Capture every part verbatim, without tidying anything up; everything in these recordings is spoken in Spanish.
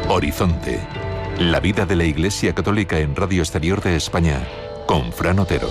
Horizonte. La vida de la Iglesia Católica en Radio Exterior de España, con Fran Otero.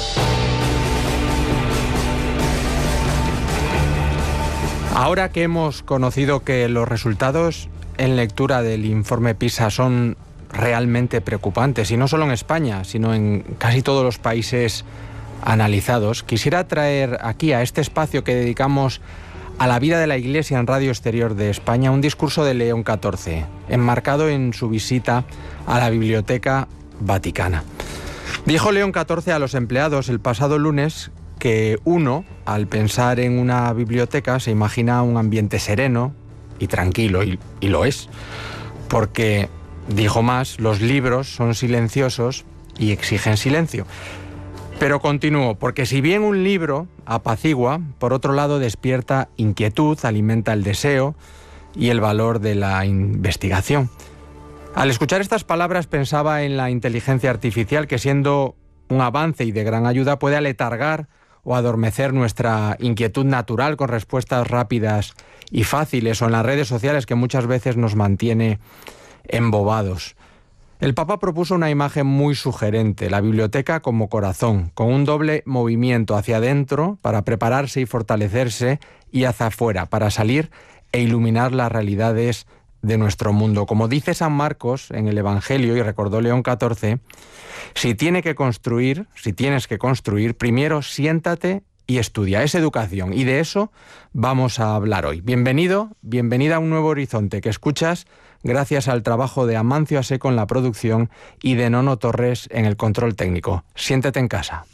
Ahora que hemos conocido que los resultados en lectura del informe PISA son realmente preocupantes, y no solo en España, sino en casi todos los países analizados, quisiera traer aquí, a este espacio que dedicamos a la vida de la Iglesia en Radio Exterior de España, un discurso de León catorce, enmarcado en su visita a la Biblioteca Vaticana. Dijo León catorce a los empleados el pasado lunes que uno, al pensar en una biblioteca, se imagina un ambiente sereno y tranquilo, y, y lo es, porque, dijo más, los libros son silenciosos y exigen silencio. Pero continuó, porque si bien un libro apacigua, por otro lado despierta inquietud, alimenta el deseo y el valor de la investigación. Al escuchar estas palabras pensaba en la inteligencia artificial, que siendo un avance y de gran ayuda puede aletargar o adormecer nuestra inquietud natural con respuestas rápidas y fáciles, o en las redes sociales, que muchas veces nos mantiene embobados. El Papa propuso una imagen muy sugerente, la biblioteca como corazón, con un doble movimiento hacia adentro para prepararse y fortalecerse, y hacia afuera para salir e iluminar las realidades de nuestro mundo. Como dice San Marcos en el Evangelio, y recordó León catorce, si tiene que construir, si tienes que construir, primero siéntate y estudia. Es educación, y de eso vamos a hablar hoy. Bienvenido, bienvenida a un nuevo horizonte que escuchas gracias al trabajo de Amancio Aseco en la producción y de Nono Torres en el control técnico. Siéntete en casa.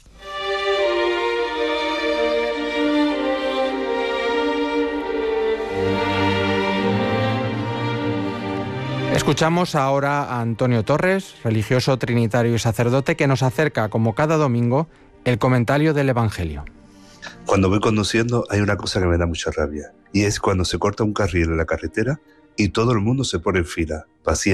Escuchamos ahora a Antonio Torres, religioso trinitario y sacerdote, que nos acerca, como cada domingo, el comentario del Evangelio. Cuando voy conduciendo hay una cosa que me da mucha rabia, y es cuando se corta un carril en la carretera y todo el mundo se pone en fila, paciente.